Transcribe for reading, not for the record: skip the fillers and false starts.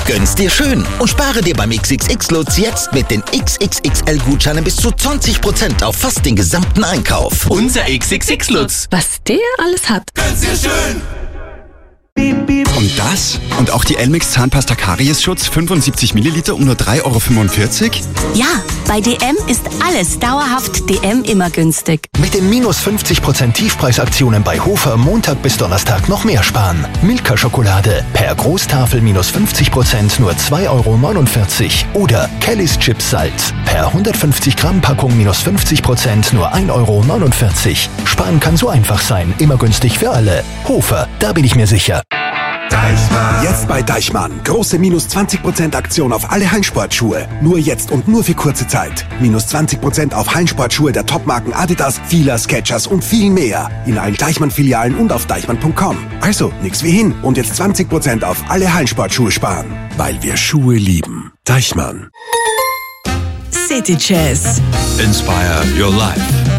Gönn's dir schön und spare dir beim XXX-Lutz jetzt mit den XXXL-Gutscheinen bis zu 20% auf fast den gesamten Einkauf. Unser XXX-Lutz. Was der alles hat. Gönn's dir schön. Und das? Und auch die Elmex Zahnpasta Kariesschutz 75 Milliliter um nur 3,45 €? Ja, bei DM ist alles dauerhaft DM immer günstig. Mit den minus 50% Tiefpreisaktionen bei Hofer Montag bis Donnerstag noch mehr sparen. Milka-Schokolade per Großtafel minus 50% nur 2,49 € oder Kellys Chips Salz per 150 Gramm Packung minus 50% nur 1,49 €. Sparen kann so einfach sein, immer günstig für alle. Hofer, da bin ich mir sicher. Deichmann. Jetzt bei Deichmann. Große minus 20% Aktion auf alle Hallensportschuhe. Nur jetzt und nur für kurze Zeit. Minus 20% auf Hallensportschuhe der Topmarken Adidas, Fila, Skechers und viel mehr. In allen Deichmann-Filialen und auf deichmann.com. Also, nix wie hin. Und jetzt 20% auf alle Hallensportschuhe sparen. Weil wir Schuhe lieben. Deichmann. City Jazz. Inspire your life.